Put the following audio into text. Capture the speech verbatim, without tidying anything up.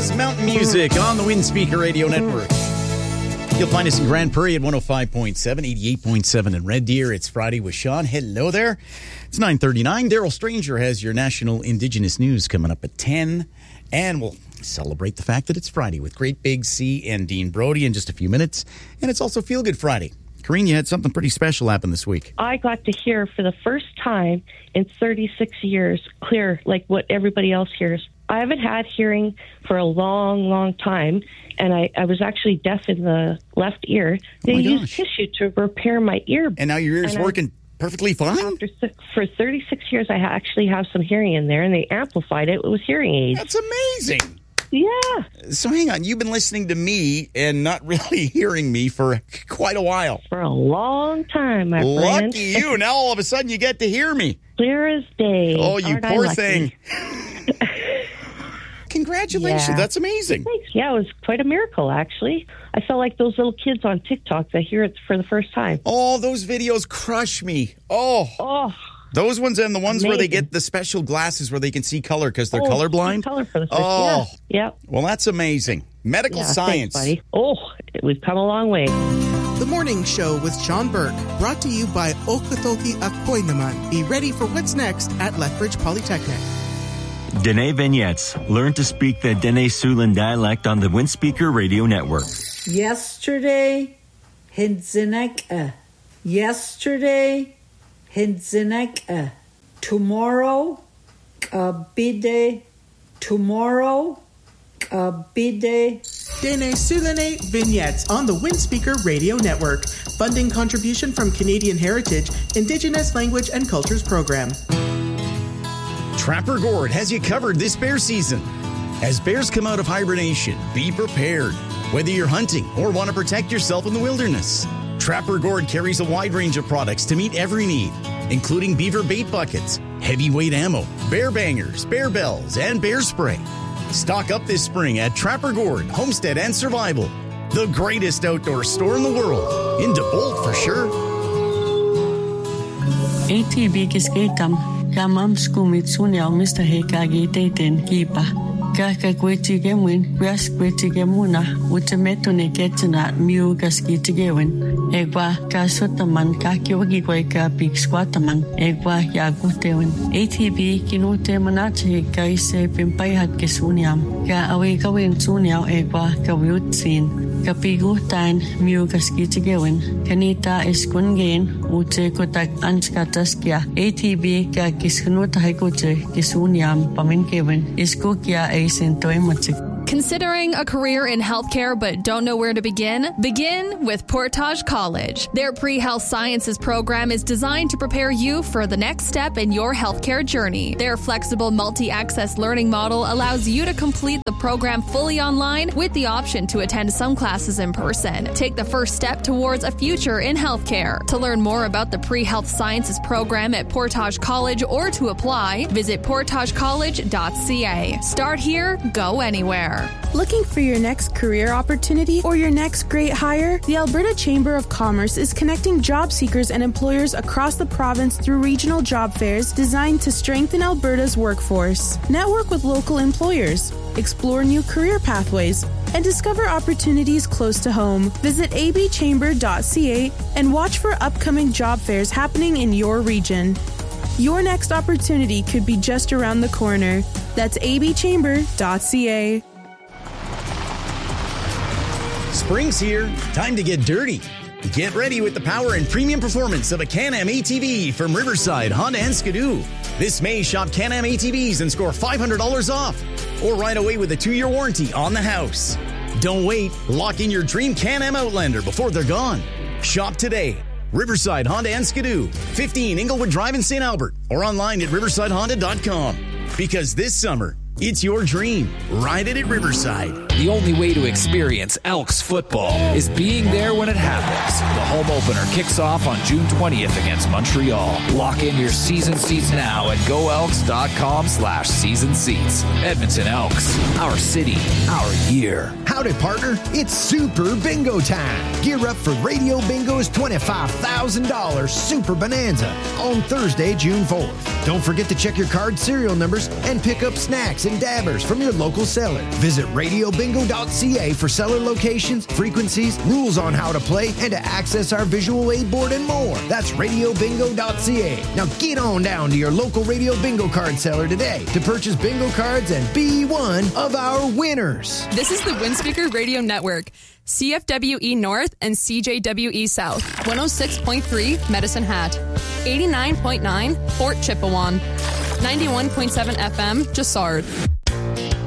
was Mountain Music on the Windspeaker Radio Network. You'll find us in Grand Prairie at one oh five point seven, eighty-eight point seven in Red Deer. It's Friday with Sean. Hello there. It's nine thirty-nine. Daryl Stranger has your National Indigenous News coming up at ten. And we'll celebrate the fact that it's Friday with Great Big C and Dean Brody in just a few minutes. And it's also Feel Good Friday. Corrine, you had something pretty special happen this week. I got to hear for the first time in thirty-six years, clear, like what everybody else hears. I haven't had hearing for a long, long time, and I, I was actually deaf in the left ear. They oh used tissue to repair my ear. And now your ear's working I, perfectly fine? After, for thirty-six years, I actually have some hearing in there, and they amplified it with hearing aids. That's amazing. Yeah. So hang on, you've been listening to me and not really hearing me for quite a while. For a long time, my Lucky friend. Lucky you. Now all of a sudden you get to hear me. Clear as day. Oh, you Aren't poor thing. Congratulations. Yeah. That's amazing. Thanks. Yeah, it was quite a miracle, actually. I felt like those little kids on TikTok that hear it for the first time. Oh, those videos crush me. Oh. Oh. Those ones and the ones Amazing. where they get the special glasses where they can see color because they're oh, colorblind. Color for the first oh. Yeah. Yep. Well, that's amazing. Medical yeah, science. Thanks, buddy. Oh, we've come a long way. The Morning Show with Sean Burke, brought to you by Okotoki Akoy Naman. Be ready for what's next at Lethbridge Polytechnic. Dene Vignettes. Learn to speak the Dene Siouxland dialect on the Windspeaker Radio Network. Yesterday, Hidzineka. Yesterday, Hidzineka. Tomorrow, Kabide. Tomorrow, Kabide. Dene Siouxland Vignettes on the Windspeaker Radio Network. Funding contribution from Canadian Heritage, Indigenous Language and Cultures Program. Trapper Gord has you covered this bear season. As bears come out of hibernation, be prepared. Whether you're hunting or want to protect yourself in the wilderness, Trapper Gord carries a wide range of products to meet every need, including beaver bait buckets, heavyweight ammo, bear bangers, bear bells, and bear spray. Stock up this spring at Trapper Gord, Homestead and Survival, the greatest outdoor store in the world. In DeBolt for sure. A T B kiskaitam. Kamam skumitsunya Mister Hekagi Dayton Hipa. Kaka Gwetigemin, Ras Gwetigemuna, Utametone Getina, Mu Gaskitigewen, Egwa, Kasotaman, Kakiwagigweka, Big Squataman, Egwa, Yagutewen. A T B Kinute Manachi, Kaise Pimpayat Kesuniam, Ka Awegawin Sunyao Egwa, Kawiutsin. Kapigutan, Mu Gaskitigewen, Kanita Eskungain, Ute Kotak Anskataskia, A T B Ka Kiskunuta Haikoche, Kisuniam, Paminkewen, Iskukia A Sintoematik. Considering a career in healthcare but don't know where to begin? Begin with Portage College. Their pre-health sciences program is designed to prepare you for the next step in your healthcare journey. Their flexible multi-access learning model allows you to complete the program fully online with the option to attend some classes in person. Take the first step towards a future in healthcare. To learn more about the pre-health sciences program at Portage College or to apply, visit portage college dot c a. Start here, go anywhere. Looking for your next career opportunity or your next great hire? The Alberta Chamber of Commerce is connecting job seekers and employers across the province through regional job fairs designed to strengthen Alberta's workforce. Network with local employers, explore new career pathways, and discover opportunities close to home. Visit a b chamber dot c a and watch for upcoming job fairs happening in your region. Your next opportunity could be just around the corner. That's a b chamber dot c a. Spring's here. Time to get dirty. Get ready with the power and premium performance of a Can-Am A T V from Riverside, Honda and Skidoo. This May, shop Can-Am A T Vs and score five hundred dollars off. Or ride away with a two-year warranty on the house. Don't wait. Lock in your dream Can-Am Outlander before they're gone. Shop today. Riverside, Honda and Skidoo. fifteen Inglewood Drive in Saint Albert. Or online at riverside honda dot com. Because this summer, it's your dream. Ride it at Riverside. The only way to experience Elks football is being there when it happens. The home opener kicks off on June twentieth against Montreal. Lock in your season seats now at go elks dot com slash season seats. Edmonton Elks, our city, our year. Howdy, partner. It's Super Bingo time. Gear up for Radio Bingo's twenty-five thousand dollars Super Bonanza on Thursday, June fourth. Don't forget to check your card serial numbers and pick up snacks hits and dabbers from your local seller. Visit radio bingo dot c a for seller locations, frequencies, rules on how to play, and to access our visual aid board and more. That's radio bingo dot c a. Now get on down to your local Radio Bingo card seller today to purchase bingo cards and be one of our winners. This is the Windspeaker Radio Network. C F W E North and C J W E South. one oh six point three Medicine Hat. eighty-nine point nine Fort Chippewan. ninety-one point seven F M Jassard.